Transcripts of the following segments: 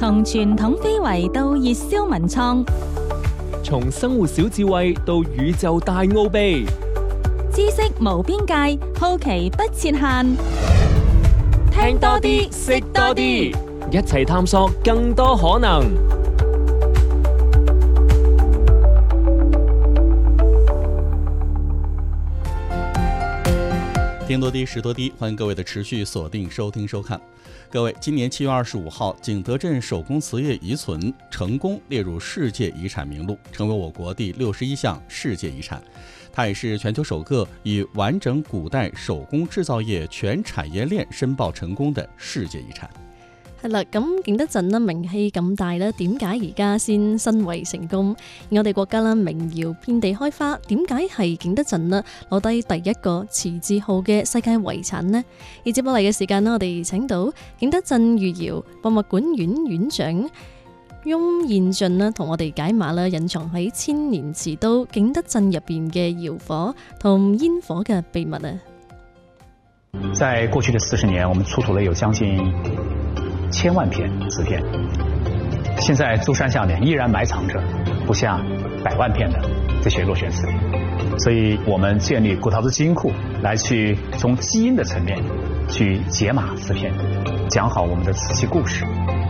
從傳統非遺到熱銷文創， 從生活小智慧到宇宙大奧秘， 知識無邊界，好奇不設限。聽多啲，識多啲， 一齊探索更多可能。 听多啲，识多啲，欢迎各位的持续锁定收听收看。各位，今年7月25号，景德镇手工瓷业遗存成功列入世界遗产名录，成为我国第61项世界遗产。它也是全球首个以完整古代手工制造業全產業鏈申報成功的世界遺產。 係啦，咁景德鎮呢名氣咁大咧，點解而家先申遺成功？我哋國家啦名窯遍地開花，點解係景德鎮呢攞低第一個瓷字號嘅世界遺產呢？而接落嚟嘅時間呢，我哋請到景德鎮御窯博物館院院長翁彥俊呢，同我哋解碼啦隱藏喺千年瓷刀景德鎮入邊嘅窯火同煙火嘅秘密啊！ 在過去的40年，我們出土了有將近1000萬片瓷片，現在舟山下面依然埋藏着不下100萬片的這些落選瓷片，所以我們建立骨陶瓷基因庫，來去從基因的層面去解碼瓷片，講好我們的瓷器故事。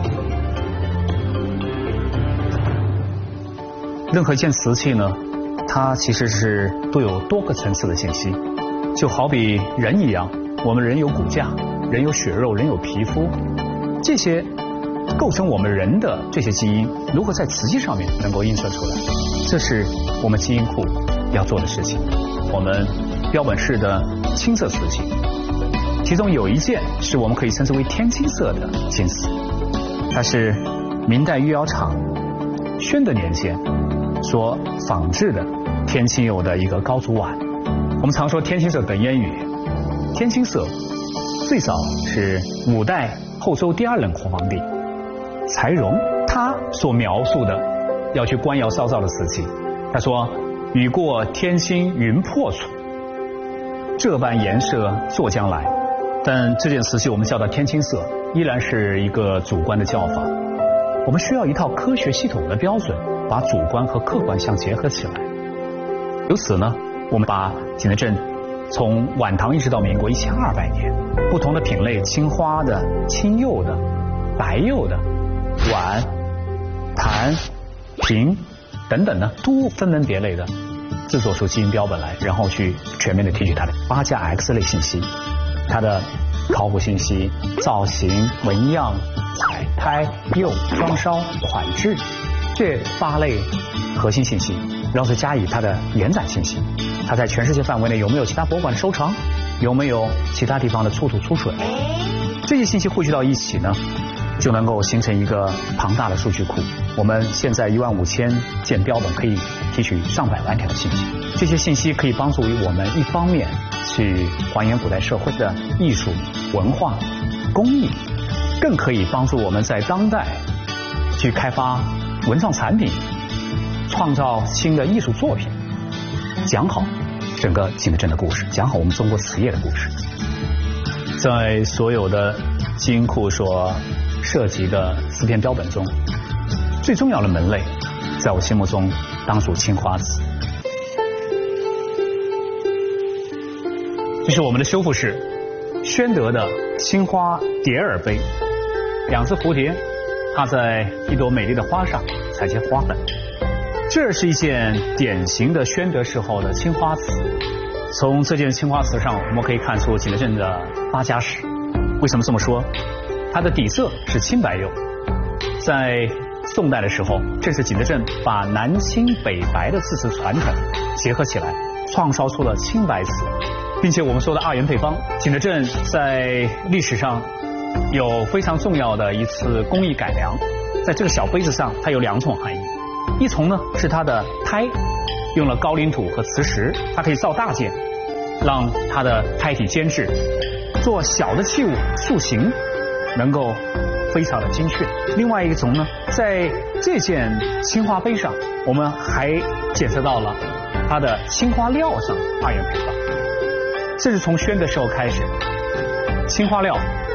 任何一件瓷器呢，它其實是都有多個層次的信息，就好比人一樣，我們人有骨架，人有血肉，人有皮膚，這些構成我們人的這些基因，如何在瓷器上面能夠映射出來，這是我們基因庫要做的事情。我們標本室的青色瓷器，其中有一件是我們可以稱之為天青色的青瓷，它是明代御窯廠宣德年間所仿製的天青釉的一個高足碗。我們常說天青色等煙雨，天青色最早是5代後周第2任皇帝柴榮他所描述的要去官窯燒造的瓷器。他說雨過天青雲破楚，這般顏色作將來。但這件瓷器我們叫到天青色，依然是一個主觀的叫法。我們需要一套科學系統的標準，把主觀和客觀相結合起來。由此呢，我們把景德鎮從晚唐一直到民國1200年，不同的品類，青花的、青釉的、白釉的、碗、盤、瓶等等呢，都分門別類的製作出基因標本來，然後去全面的提取它的8價 X 類信息，它的考古信息、造型、紋樣、彩胎、釉、裝燒、款制這8類核心信息，然後再加以它的延展信息，它在全世界範圍內有沒有其他博物館收藏，有沒有其他地方的出土出水，這些信息匯聚到一起呢，就能夠形成一個龐大的數據庫。我們現在15000件標本可以提取上百萬條的信息，這些信息可以幫助於我們一方面去還原古代社會的藝術、文化、工藝，更可以幫助我們在當代去開發文創產品，創造新的藝術作品，講好整個景德鎮的故事，講好我們中國瓷業的故事。在所有的基因庫所涉及的瓷片標本中，最重要的門類在我心目中當屬青花瓷。這是我們的修復室，宣德的青花蝶耳杯，2隻蝴蝶，它在一朵美麗的花上採集花粉。這是一件典型的宣德時候的青花瓷。從這件青花瓷上，我們可以看出景德鎮的8家史。為什麼這麼說？它的底色是青白釉，在宋代的時候，正是景德鎮把南青北白的製瓷傳承結合起來，創燒出了青白瓷，並且我們說的2元配方。景德鎮在歷史上有非常重要的一次工藝改良，在這個小杯子上，它有2重含義。一重呢是它的胎用了高嶺土和磁石，它可以造大件，讓它的胎體堅質，做小的器物塑形能夠非常的精確。另外一種呢，在這件青花杯上，我們還檢測到了它的青花料上2元配方。這是從宣德時候開始，青花料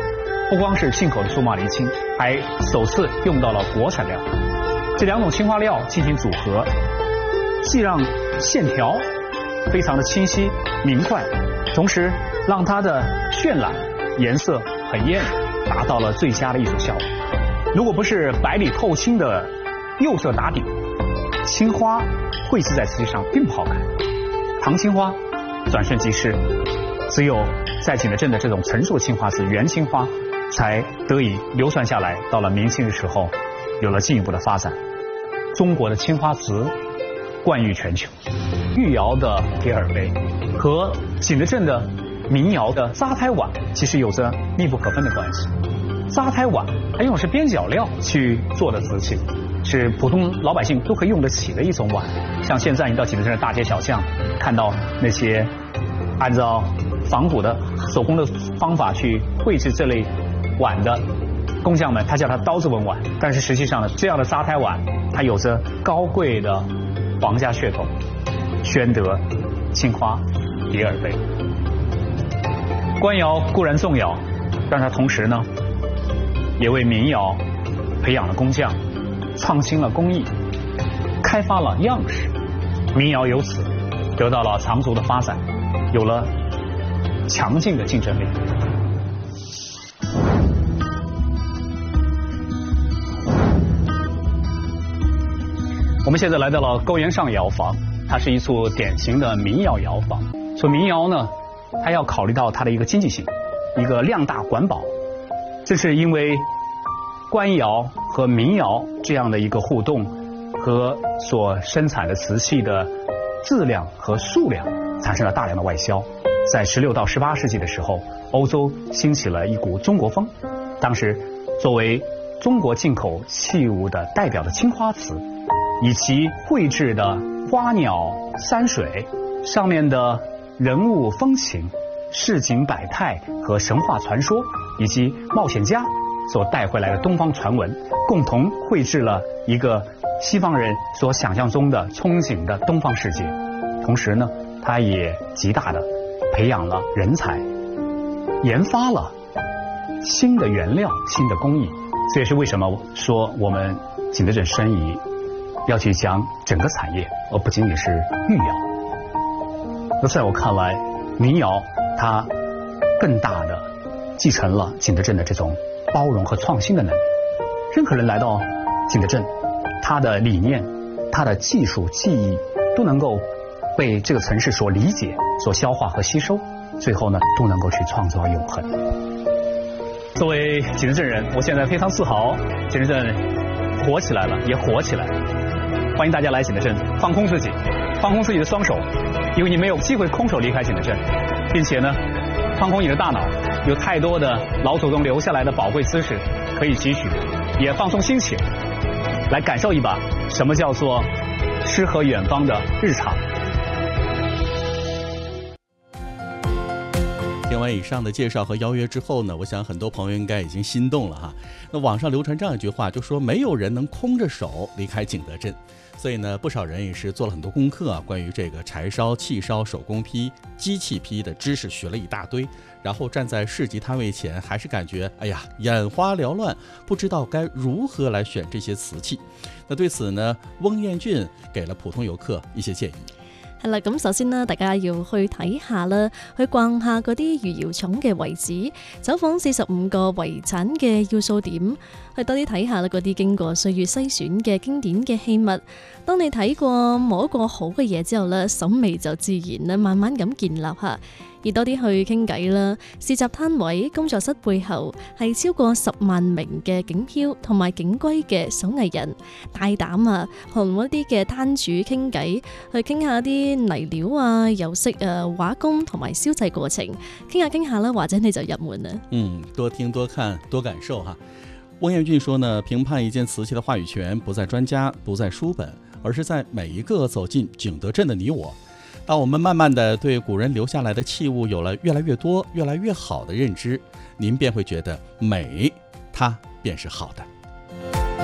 不光是进口的苏麻离青，还首次用到了国产料。这2种青花料进行组合，既让线条非常的清晰明快，同时让它的渲染颜色很艳，达到了最佳的艺术效果。如果不是白里透青的釉色打底，青花绘制在瓷器上并不好看。唐青花转瞬即逝，只有在景德镇的这种成熟青花瓷元青花才得以流传下来，到了明清的时候有了进一步的发展。中国的青花瓷冠誉全球，御窑的铁耳杯和景德镇的民窑的扎胎碗其实有着密不可分的关系。扎胎碗它用的是边角料去做的瓷器，是普通老百姓都可以用得起的一种碗。像现在你到景德镇的大街小巷，看到那些按照仿古的手工的方法去绘制这类碗的工匠们，他叫它刀子纹碗。但是实际上呢，这样的扎胎碗它有着高贵的皇家血统，宣德青花叠耳杯。官窑固然重要，但它同时呢也为民窑培养了工匠，创新了工艺，开发了样式。民窑由此得到了长足的发展，有了强劲的竞争力。我们现在来到了勾岩上窑房，它是一处典型的民窑窑房。说民窑呢，它要考虑到它的一个经济性，一个量大管饱。这是因为官窑和民窑这样的一个互动，和所生产的瓷器的质量和数量产生了大量的外销。在16到18世纪的时候，欧洲兴起了一股中国风。当时作为中国进口器物的代表的青花瓷，以其绘制的花鸟山水上面的人物风情、市井百态和神话传说，以及冒险家所带回来的东方传闻，共同绘制了一个西方人所想象中的憧憬的东方世界。同时呢，它也极大的培养了人才，研发了新的原料、新的工艺。这也是为什么说我们景德镇申遗要去讲整个产业，而不仅仅是御窑。那在我看来，民窑它更大的继承了景德镇的这种包容和创新的能力。任何人来到景德镇，他的理念、他的技术技艺都能够被这个城市所理解、所消化和吸收，最后呢都能够去创造永恒。作为景德镇人，我现在非常自豪，景德镇火起来了，也火起来了。欢迎大家来景德镇，放空自己，放空自己的双手，因为你没有机会空手离开景德镇，并且呢，放空你的大脑，有太多的老祖宗留下来的宝贵知识可以汲取，也放松心情，来感受一把什么叫做诗和远方的日常。 听完以上的介绍和邀约之后呢，我想很多朋友应该已经心动了哈。那网上流传这样一句话，就说没有人能空着手离开景德镇。所以呢，不少人也是做了很多功课啊，关于这个柴烧、气烧、手工坯、机器坯的知识学了一大堆，然后站在市集摊位前，还是感觉哎呀眼花缭乱，不知道该如何来选这些瓷器。那對此呢，翁艷俊給了普通遊客一些建議。 係啦，咁首先呢，大家要去睇下啦，去逛下嗰啲御窯廠嘅遺址，走訪45個遺產嘅要素點，去多啲睇下啦嗰啲經過歲月篩選嘅經典嘅器物。當你睇過摸過好嘅嘢之後呢，審美就自然啦，慢慢咁建立下。而多啲去傾偈啦，市集攤位、工作室背後係超過10萬名嘅景漂同埋景歸嘅手藝人，大膽啊，同一啲嘅攤主傾偈，去傾下啲泥料啊、釉色啊、畫工同埋燒製過程，傾下啦，或者你就入門啦。 多聽多看多感受哈。翁艷俊說呢，評判一件瓷器的話語權不在專家，不在書本，而是在每一個走進景德鎮的你我。當我們慢慢的對古人留下來的器物有了越來越多、越來越好的認知，您便會覺得美，它便是好的。